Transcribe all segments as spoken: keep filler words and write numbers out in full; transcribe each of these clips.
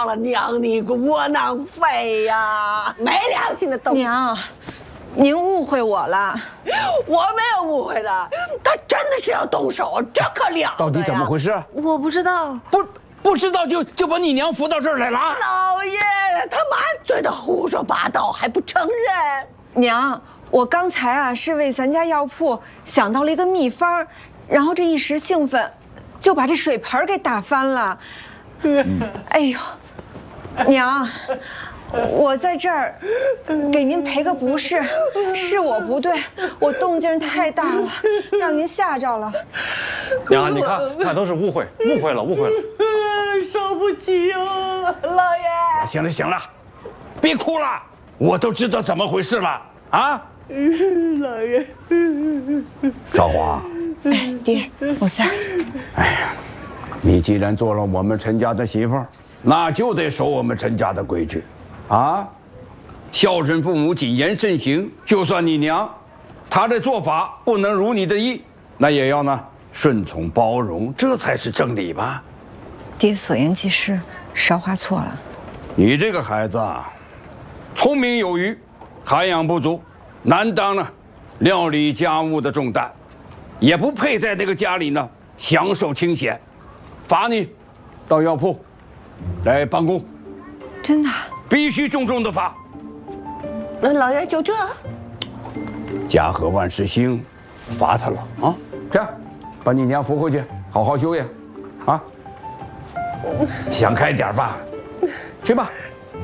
忘了娘你个窝囊废呀！没良心的东西！ 娘，您误会我了。 我没有误会的，他真的是要动手，这可了得！ 到底怎么回事？ 我不知道。 不不知道就就把你娘扶到这儿来了？ 老爷，他满嘴的胡说八道，还不承认？ 娘，我刚才啊是为咱家药铺想到了一个秘方，然后这一时兴奋，就把这水盆给打翻了。嗯、哎呦，娘，我在这儿给您赔个不是，是我不对，我动静太大了，让您吓着了。 娘，你看，那都是误会，误会了，误会了。 受不起哟、哦，老爷。 行了行了，别哭了，我都知道怎么回事了啊。 老爷。 少华。 哎，爹，我三儿。 哎呀，你既然做了我们陈家的媳妇儿，那就得守我们陈家的规矩，啊，孝顺父母，谨言慎行。就算你娘，她的做法不能如你的意，那也要呢顺从包容，这才是正理吧。 爹所言极是，少华错了。 你这个孩子啊，聪明有余，涵养不足，难当呢料理家务的重担，也不配在这个家里呢享受清闲。罚你到药铺来办公。 真的？ 必须重重的罚。 那老爷就这？ 家和万事兴，罚他了啊！这样，把你娘扶回去，好好休养，啊！想开点吧，去吧。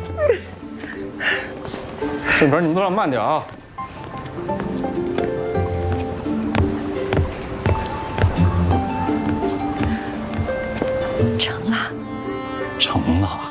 顺盆，你们都要慢点啊。 成了。 成了。